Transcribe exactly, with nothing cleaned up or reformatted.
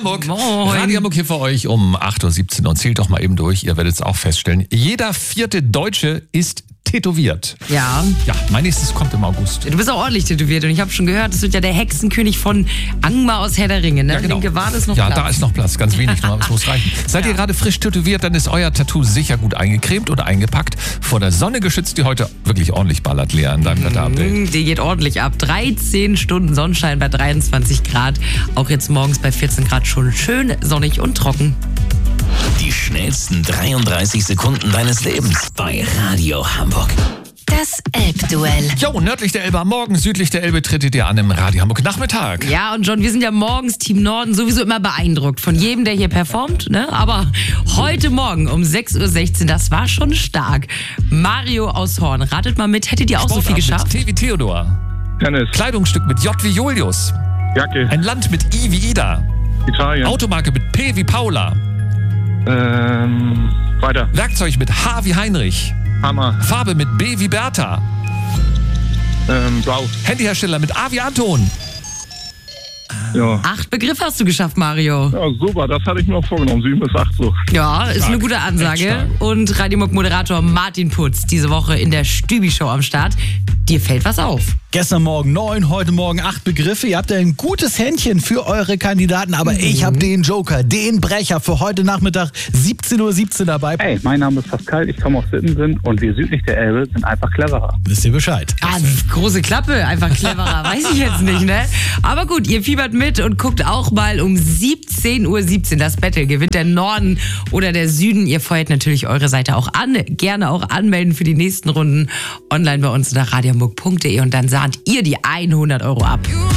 Hamburg. Moin. Radio Hamburg hier für euch um acht Uhr siebzehn und zählt doch mal eben durch. Ihr werdet es auch feststellen. Jeder vierte Deutsche ist tätowiert. Ja. Ja, mein nächstes kommt im August. Du bist auch ordentlich tätowiert und ich habe schon gehört, das wird ja der Hexenkönig von Angmar aus Herr der Ringe. Ne? Ja, genau. Linke Wade ist noch ja, Platz. da ist noch Platz, ganz wenig nur, aber es muss reichen. Seid ihr gerade frisch tätowiert, dann ist euer Tattoo sicher gut eingecremt oder eingepackt. Vor der Sonne geschützt, die heute wirklich ordentlich ballert, Lea, in deinem Wetterupdate. Mm, Die geht ordentlich ab. dreizehn Stunden Sonnenschein bei dreiundzwanzig Grad. Auch jetzt morgens bei vierzehn Grad schon schön sonnig und trocken. Die schnellsten dreiunddreißig Sekunden deines Lebens bei Radio Hamburg. Das Elbduell. Jo, nördlich der Elbe am Morgen, südlich der Elbe tretet ihr an im Radio Hamburg Nachmittag. Ja, und John, wir sind ja morgens Team Norden sowieso immer beeindruckt von jedem, der hier performt. Ne? Aber heute Morgen um sechs Uhr sechzehn, das war schon stark. Mario aus Horn, ratet mal mit, hättet ihr auch so viel geschafft? T wie Theodor. Tennis. Kleidungsstück mit J wie Julius. Jacke. Ein Land mit I wie Ida. Italien. Automarke mit P wie Paula. Ähm, weiter. Werkzeug mit H wie Heinrich. Hammer. Farbe mit B wie Bertha. Ähm, blau. Handyhersteller mit A wie Anton. Ja. Acht Begriffe hast du geschafft, Mario. Ja, super, das hatte ich mir auch vorgenommen. Sieben bis acht so. Ja, ist Stark. eine gute Echt Ansage. stark. Und Radio Hamburg Moderator Martin Putz diese Woche in der Stübi-Show am Start. Dir fällt was auf. Gestern Morgen neun, heute Morgen acht Begriffe. Ihr habt ja ein gutes Händchen für eure Kandidaten, aber mhm. ich habe den Joker, den Brecher für heute Nachmittag siebzehn Uhr siebzehn dabei. Hey, mein Name ist Pascal, ich komme aus Sittensen und wir südlich der Elbe sind einfach cleverer. Wisst ihr Bescheid? Ah, große Klappe, einfach cleverer, weiß ich jetzt nicht, ne? Aber gut, ihr fiebert mit und guckt auch mal um siebzehn Uhr siebzehn das Battle. Gewinnt der Norden oder der Süden? Ihr feuert natürlich eure Seite auch an. Gerne auch anmelden für die nächsten Runden online bei uns unter radio hamburg punkt de und dann sahnt ihr die hundert Euro ab.